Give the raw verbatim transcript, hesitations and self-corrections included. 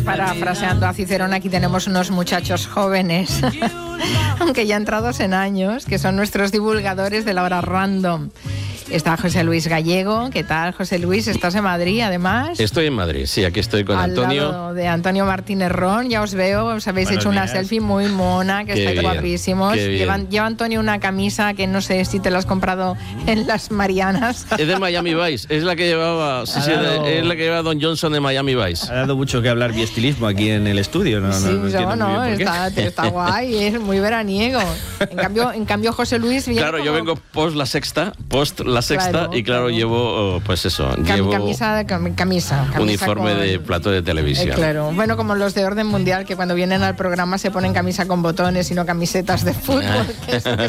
parafraseando a Cicerón, aquí tenemos unos muchachos jóvenes, aunque ya entrados en años, que son nuestros divulgadores de la hora random. Está José Luis Gallego. ¿Qué tal, José Luis? ¿Estás en Madrid, además? Estoy en Madrid, sí, aquí estoy con Al Antonio. lado de Antonio Martínez Ron, ya os veo, os habéis Buenos hecho una días. selfie muy mona, que Qué estáis bien, guapísimos. qué bien. Llevan, lleva Antonio una camisa que no sé si te la has comprado en las Marianas. Es de Miami Vice, es la que llevaba, sí, sí, Ha dado- es la que llevaba Don Johnson de Miami Vice. Ha dado mucho que hablar biestilismo aquí en el estudio, no, no, Sí, no no, entiendo no, muy bien por está, qué. está guay, es muy veraniego. En cambio, en cambio José Luis viene Claro, yo como vengo post la sexta, post la sexta, Claro, y claro, claro. llevo, oh, pues eso, cam- llevo camisa, cam- camisa, camisa uniforme con- de plato de Eh, televisión. claro, bueno, como los de orden mundial que cuando vienen al programa se ponen camisa con botones y no camisetas de fútbol, que es lo que